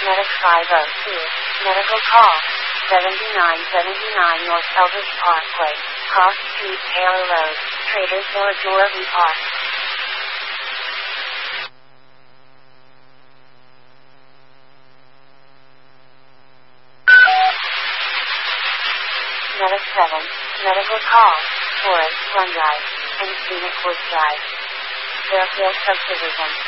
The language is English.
Medic 502. Medical call. 7979 North Eldridge Parkway. Cross Street, Taylor Road. Traders Village, Orby Park. Medic 7. Medical call. Forest Glen Drive and Scenic Woods Drive. Fairfield Subdivision.